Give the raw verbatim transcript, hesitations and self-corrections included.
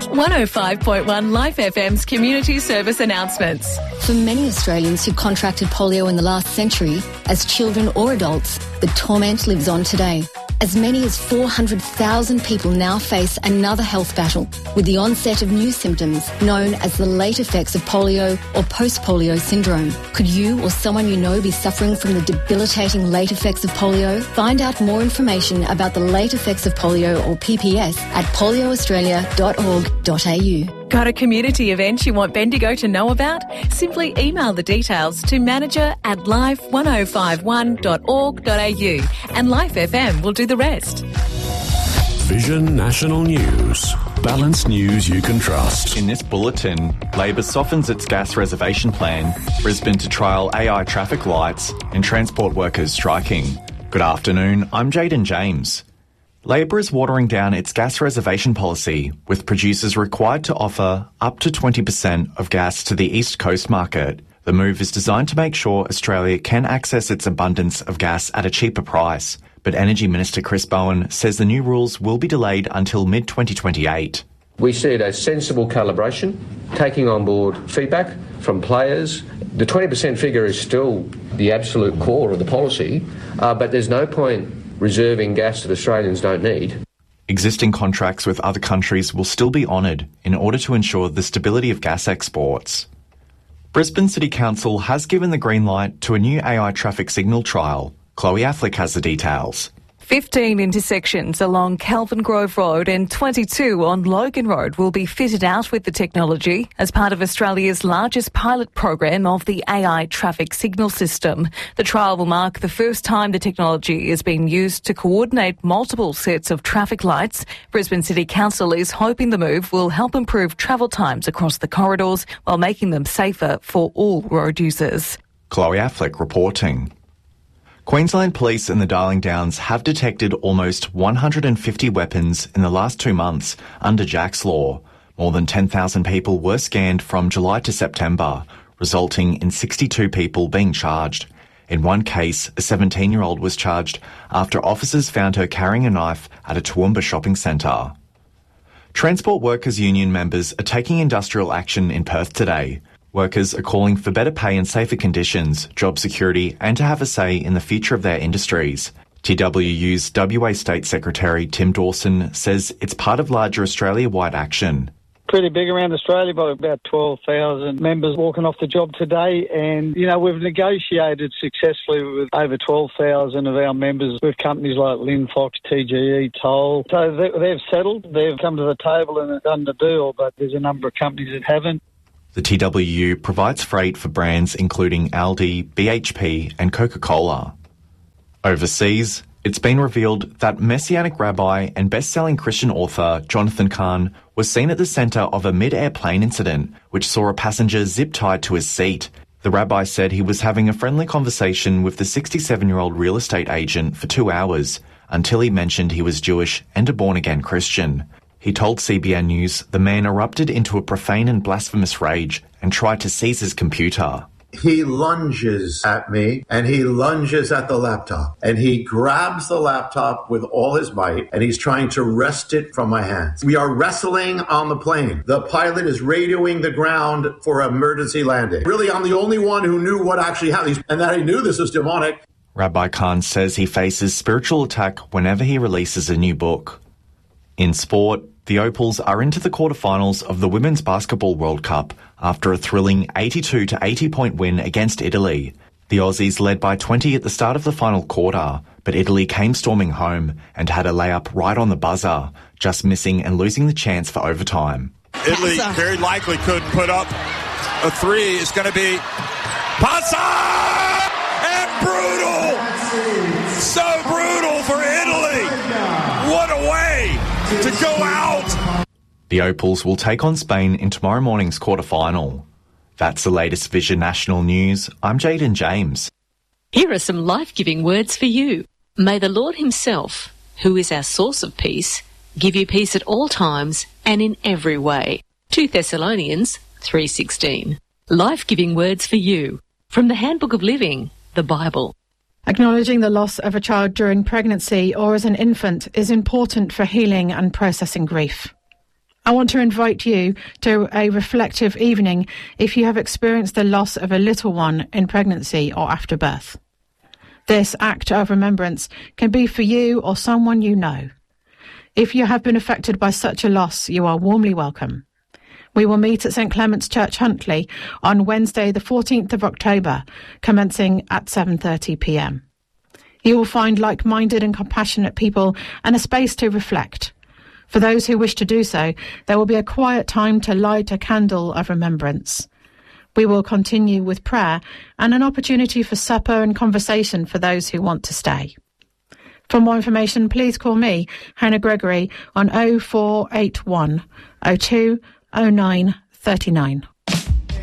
one oh five point one Life F M's community service announcements. For many Australians who contracted polio in the last century, as children or adults, the torment lives on today. As many as four hundred thousand people now face another health battle with the onset of new symptoms known as the late effects of polio or post-polio syndrome. Could you or someone you know be suffering from the debilitating late effects of polio? Find out more information about the late effects of polio or P P S at polio australia dot org dot a u. Got a community event you want Bendigo to know about? Simply email the details to manager at life one oh five one dot org dot a u and Life F M will do the rest. Vision National News. Balanced news you can trust. In this bulletin, Labor softens its gas reservation plan, Brisbane to trial A I traffic lights, and transport workers striking. Good afternoon, I'm Jaden James. Labor is watering down its gas reservation policy, with producers required to offer up to twenty percent of gas to the East Coast market. The move is designed to make sure Australia can access its abundance of gas at a cheaper price. But Energy Minister Chris Bowen says the new rules will be delayed until mid twenty twenty-eight. We see it as sensible calibration, taking on board feedback from players. The twenty percent figure is still the absolute core of the policy, uh, but there's no point reserving gas that Australians don't need. Existing contracts with other countries will still be honoured in order to ensure the stability of gas exports. Brisbane City Council has given the green light to a new A I traffic signal trial. Chloe Affleck has the details. fifteen intersections along Kelvin Grove Road and twenty-two on Logan Road will be fitted out with the technology as part of Australia's largest pilot program of the A I traffic signal system. The trial will mark the first time the technology is being used to coordinate multiple sets of traffic lights. Brisbane City Council is hoping the move will help improve travel times across the corridors while making them safer for all road users. Chloe Affleck reporting. Queensland Police in the Darling Downs have detected almost one hundred fifty weapons in the last two months under Jack's Law. More than ten thousand people were scanned from July to September, resulting in sixty-two people being charged. In one case, a seventeen-year-old was charged after officers found her carrying a knife at a Toowoomba shopping centre. Transport Workers Union members are taking industrial action in Perth today. Workers are calling for better pay and safer conditions, job security, and to have a say in the future of their industries. T W U's W A State Secretary Tim Dawson says it's part of larger Australia-wide action. Pretty big around Australia, by about twelve thousand members walking off the job today. And, you know, we've negotiated successfully with over twelve thousand of our members with companies like Linfox, T G E, Toll. So they, they've settled, they've come to the table and done the deal, but there's a number of companies that haven't. The T W U provides freight for brands including Aldi, B H P and Coca-Cola. Overseas, it's been revealed that Messianic rabbi and best-selling Christian author Jonathan Cahn was seen at the centre of a mid-air plane incident which saw a passenger zip-tied to his seat. The rabbi said he was having a friendly conversation with the sixty-seven-year-old real estate agent for two hours until he mentioned he was Jewish and a born-again Christian. He told C B N News the man erupted into a profane and blasphemous rage and tried to seize his computer. He lunges at me and he lunges at the laptop and he grabs the laptop with all his might and he's trying to wrest it from my hands. We are wrestling on the plane. The pilot is radioing the ground for emergency landing. Really, I'm the only one who knew what actually happened and that he knew this was demonic. Rabbi Khan says he faces spiritual attack whenever he releases a new book. In sport, the Opals are into the quarterfinals of the Women's Basketball World Cup after a thrilling eighty-two to eighty point win against Italy. The Aussies led by twenty at the start of the final quarter, but Italy came storming home and had a layup right on the buzzer, just missing and losing the chance for overtime. Italy very likely could put up a three. It's going to be Passa! And brutal! So brutal for Italy! What a way to go out! The Opals will take on Spain in tomorrow morning's quarter-final. That's the latest Vision National News. I'm Jaden James. Here are some life-giving words for you. May the Lord himself, who is our source of peace, give you peace at all times and in every way. Second Thessalonians three sixteen. Life-giving words for you. From the Handbook of Living, the Bible. Acknowledging the loss of a child during pregnancy or as an infant is important for healing and processing grief. I want to invite you to a reflective evening if you have experienced the loss of a little one in pregnancy or after birth. This act of remembrance can be for you or someone you know. If you have been affected by such a loss, you are warmly welcome. We will meet at St Clement's Church, Huntly, on Wednesday the fourteenth of October, commencing at seven thirty p m. You will find like-minded and compassionate people and a space to reflect. For those who wish to do so, there will be a quiet time to light a candle of remembrance. We will continue with prayer and an opportunity for supper and conversation for those who want to stay. For more information, please call me, Hannah Gregory, on oh four eight one, oh two, oh nine, three nine.